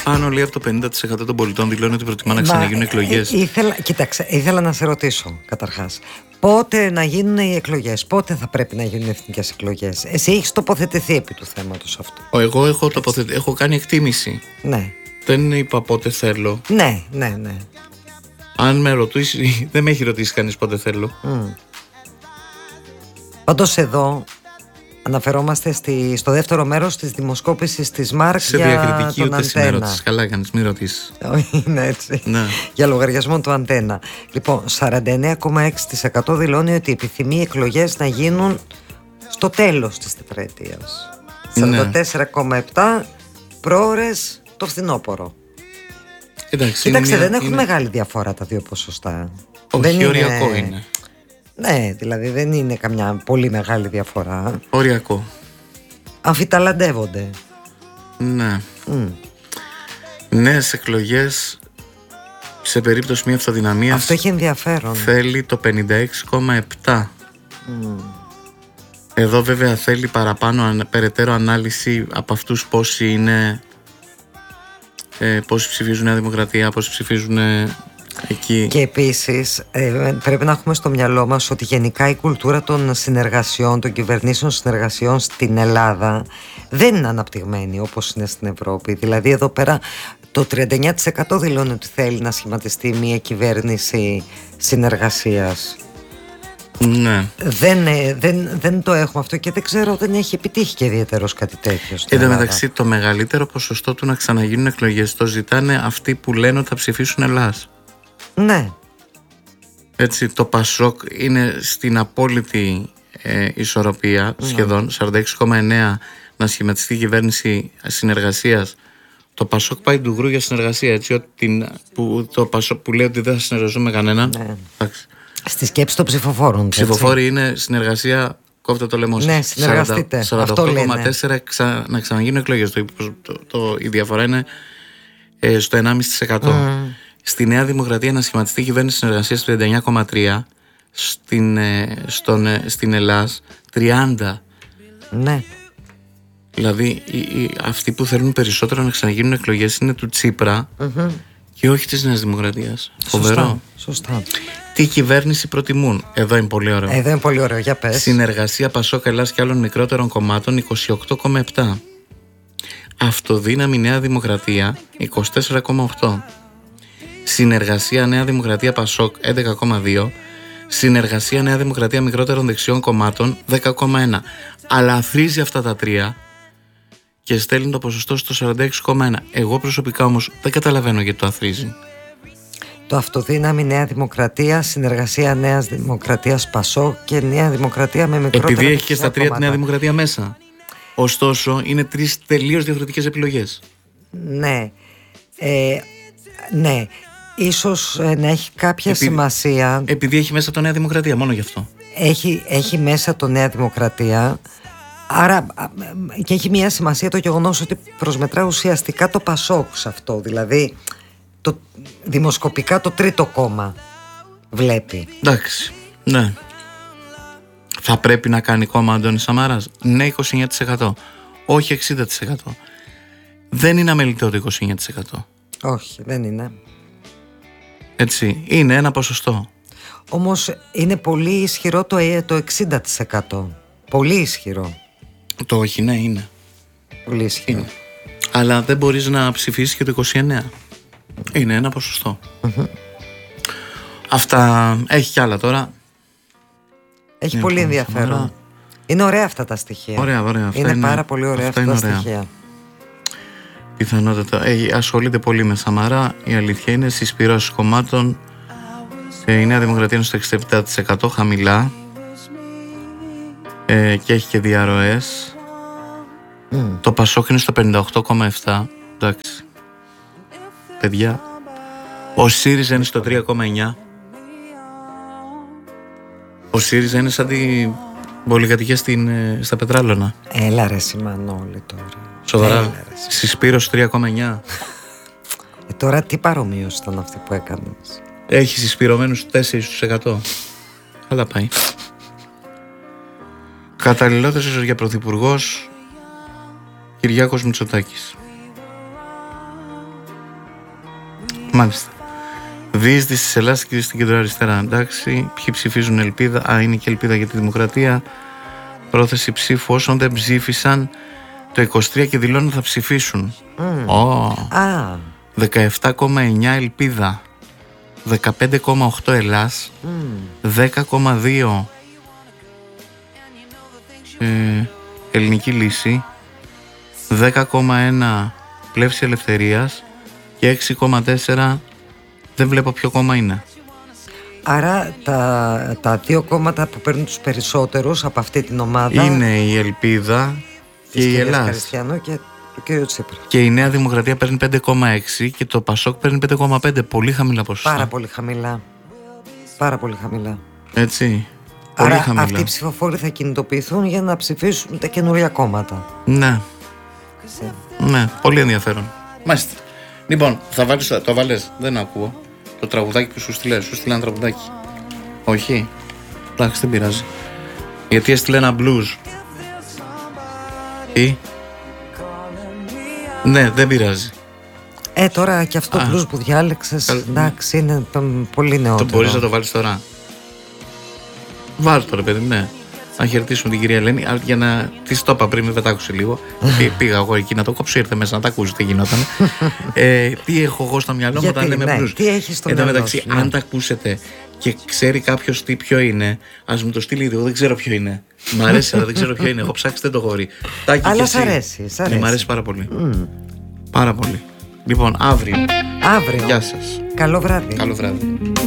Πάνω λέει από το 50% των πολιτών δηλώνει ότι προτιμά να ξαναγίνουν εκλογές. Κοίταξε, ήθελα να σε ρωτήσω καταρχάς. Πότε να γίνουν οι εκλογές, πότε θα πρέπει να γίνουν εθνικές εκλογές? Εσύ έχεις τοποθετηθεί επί του θέματος αυτού. Εγώ έχω κάνει εκτίμηση. Ναι. Δεν είπα πότε θέλω. Ναι. Αν με ρωτήσει, δεν με έχει ρωτήσει κανείς πότε θέλω. Πάντως εδώ αναφερόμαστε στο δεύτερο μέρος της δημοσκόπησης της ΜΑΡΚ σε για διακριτική τον ούτε Αντένα. συνέρώτηση. Καλά έκανες, μην ρωτήσεις. Είναι έτσι. Ναι. Για λογαριασμό του Αντένα. Λοιπόν, 49,6% δηλώνει ότι επιθυμεί εκλογές να γίνουν στο τέλος της τετραετίας. 44,7% πρόωρες το φθινόπωρο. Εντάξει, κοίταξε, δεν έχουν μεγάλη διαφορά τα δύο ποσοστά. Όχι, οριακό είναι. Ναι, δηλαδή δεν είναι καμιά πολύ μεγάλη διαφορά. Οριακό. Αμφιταλαντεύονται. Ναι. Νέες εκλογές σε περίπτωση μη αυτοδυναμίας. Αυτό έχει ενδιαφέρον. Θέλει το 56,7%. Εδώ βέβαια θέλει παραπάνω περαιτέρω ανάλυση από αυτούς πόσοι είναι, πόσοι ψηφίζουν Νέα Δημοκρατία, πόσοι ψηφίζουν εκεί. Και επίσης πρέπει να έχουμε στο μυαλό μας ότι γενικά η κουλτούρα των συνεργασιών, των κυβερνήσεων συνεργασιών στην Ελλάδα δεν είναι αναπτυγμένη όπως είναι στην Ευρώπη. Δηλαδή εδώ πέρα το 39% δηλώνει ότι θέλει να σχηματιστεί μια κυβέρνηση συνεργασίας. Ναι. Δεν το έχουμε αυτό και δεν ξέρω, δεν έχει επιτύχει και ιδιαίτερος κάτι τέτοιο. Εν τω μεταξύ, το μεγαλύτερο ποσοστό του να ξαναγίνουν εκλογές το ζητάνε αυτοί που λένε ότι θα ψηφίσουν Ελλάς. Ναι. Έτσι, το Πασόκ είναι στην απόλυτη ισορροπία, σχεδόν 46,9% να σχηματιστεί κυβέρνηση συνεργασίας. Το Πασόκ πάει ντουγρού για συνεργασία, έτσι, το Πασόκ που λέει ότι δεν θα συνεργαζούμε με κανέναν. Ναι. Στη σκέψη των ψηφοφόρων. Ψηφοφόροι είναι συνεργασία, κόβτε το λαιμό σας. Ναι, συνεργαστείτε. 48,4% να ξαναγίνουν εκλογές. Η διαφορά είναι στο 1,5%. Στη Νέα Δημοκρατία να σχηματιστεί κυβέρνηση συνεργασίας 39,3%. Στην Ελλάς 30%. Ναι. Δηλαδή αυτοί που θέλουν περισσότερο να ξαναγίνουν εκλογές είναι του Τσίπρα και όχι της Νέας Δημοκρατίας. Φοβερό. Σωστά. Τι κυβέρνηση προτιμούν? Εδώ είναι πολύ ωραίο. Εδώ είναι πολύ ωραίο, για πες. Συνεργασία Πασόκ Ελλάς και άλλων μικρότερων κομμάτων 28,7%. Αυτοδύναμη Νέα Δημοκρατία 24,8%. Συνεργασία Νέα Δημοκρατία Πασόκ 11,2%. Συνεργασία Νέα Δημοκρατία μικρότερων δεξιών κομμάτων 10,1%. Αλλά αθροίζει αυτά τα τρία και στέλνει το ποσοστό στο 46,1%. Εγώ προσωπικά όμως δεν καταλαβαίνω γιατί το αθροίζει. Το αυτοδύναμη Νέα Δημοκρατία, συνεργασία Νέας Δημοκρατίας Πασόκ και Νέα Δημοκρατία με μικρότερα. Επειδή έχει και στα τρία τη Νέα Δημοκρατία μέσα. Ωστόσο είναι τρεις τελείως διαφορετικές επιλογές. Ναι. Ναι. Ίσως να έχει κάποια σημασία. Επειδή έχει μέσα το Νέα Δημοκρατία, μόνο γι' αυτό. Έχει μέσα το Νέα Δημοκρατία. Άρα και έχει μια σημασία το γεγονός ότι προσμετρά ουσιαστικά το Πασόκ σε αυτό. Δηλαδή δημοσκοπικά το τρίτο κόμμα βλέπει. Εντάξει, ναι. Θα πρέπει να κάνει κόμμα Αντώνης Σαμαράς? Ναι, 29%. Όχι 60%. Δεν είναι αμεληταίο το 29%. Όχι, δεν είναι. Έτσι, είναι ένα ποσοστό. Όμως είναι πολύ ισχυρό το 60%. Πολύ ισχυρό. Το όχι, ναι, είναι. Πολύ ισχυρό. Είναι. Αλλά δεν μπορείς να ψηφίσεις και το 29%. Είναι ένα ποσοστό. Αυτά. Έχει κι άλλα τώρα. Έχει πολύ ενδιαφέρον. Είναι ωραία αυτά τα στοιχεία. Ωραία. Είναι πάρα πολύ ωραία αυτά τα στοιχεία. Πιθανότατα. Ασχολείται πολύ με Σαμαρά. Η αλήθεια είναι συσπυρώσεις κομμάτων. Η Νέα Δημοκρατία είναι στο 67% χαμηλά. Και έχει και διαρροές. Το Πασόκ είναι στο 58,7%. Εντάξει. Παιδιά. Ο ΣΥΡΙΖΑ είναι στο 3,9%. Ο ΣΥΡΙΖΑ είναι σαν την πολυκατοικία στα Πετράλωνα. Έλα ρε Σιμανόλη τώρα. Σοβαρά. Συσπήρωση 3,9%. Τώρα τι παρομοίωση ήταν αυτή που έκανες? Έχει συσπηρωμένους 4%. Καλά πάει. Καταλληλότερος για πρωθυπουργός Κυριάκος Μητσοτάκης. Μάλιστα. Διείσδυση της Ελλάδας και στην κεντροαριστερά. Εντάξει. Ποιοι ψηφίζουν ελπίδα? Είναι και ελπίδα για τη δημοκρατία. Πρόθεση ψήφου όσων δεν ψήφισαν το 23 και δηλώνουν θα ψηφίσουν. 17,9 ελπίδα. 15,8 Ελλάς. 10,2 Ελληνική Λύση. 10,1 Πλεύση Ελευθερίας. Και 6,4 δεν βλέπω ποιο κόμμα είναι. Άρα τα δύο κόμματα που παίρνουν τους περισσότερους από αυτή την ομάδα είναι η Ελπίδα και η Ελλάδα και το κύριο Τσίπρα. Και η Νέα Δημοκρατία παίρνει 5,6 και το Πασόκ παίρνει 5,5. Πολύ χαμηλά ποσοστά. Πάρα πολύ χαμηλά. Πάρα πολύ χαμηλά. Έτσι. Άρα πολύ χαμηλά. Αυτοί οι ψηφοφόροι θα κινητοποιηθούν για να ψηφίσουν τα καινούργια κόμματα. Ναι. Ναι, πολύ ενδιαφέρον. Μάλιστα. Λοιπόν, θα βάλεις, το βάλες, δεν ακούω. Το τραγουδάκι που σου στείλε ένα τραγουδάκι. Όχι. Εντάξει, δεν πειράζει. Γιατί έστειλε ένα blues. Τι? Ναι, δεν πειράζει. Τώρα και αυτό το blues που διάλεξες, εντάξει, είναι πολύ νεότερο. Το μπορείς να το βάλεις τώρα? Βάλ' το ρε παιδί, ναι. Να χαιρετήσουμε την κυρία Ελένη. Για να της το είπα πριν, με πετάκουσε λίγο. Πήγα εγώ εκεί να το κόψω, ήρθε μέσα να τα ακούσει τι γινόταν. Τι έχω εγώ στο μυαλό μου όταν λέμε blues. Τι έχεις στο μυαλό μεταξύ, σου, αν τα ακούσετε και ξέρει κάποιος τι ποιο είναι, ας μου το στείλει. Εγώ δεν ξέρω ποιο είναι. Μ' αρέσει, αλλά δεν ξέρω ποιο είναι. Έχω ψάξει, δεν το έχω βρει. Αλλά σ' αρέσει. Μ' αρέσει πάρα πολύ. Πάρα πολύ. Λοιπόν, αύριο. Γεια σας. Καλό βράδυ. Καλό βράδυ.